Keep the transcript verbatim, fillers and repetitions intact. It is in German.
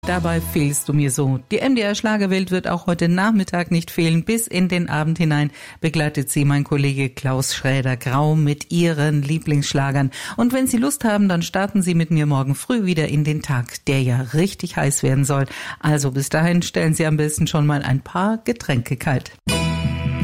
Dabei fehlst du mir so. Die M D R Schlagerwelt wird auch heute Nachmittag nicht fehlen. Bis in den Abend hinein begleitet sie mein Kollege Klaus Schräder-Grau mit ihren Lieblingsschlagern. Und wenn Sie Lust haben, dann starten Sie mit mir morgen früh wieder in den Tag, der ja richtig heiß werden soll. Also bis dahin stellen Sie am besten schon mal ein paar Getränke kalt.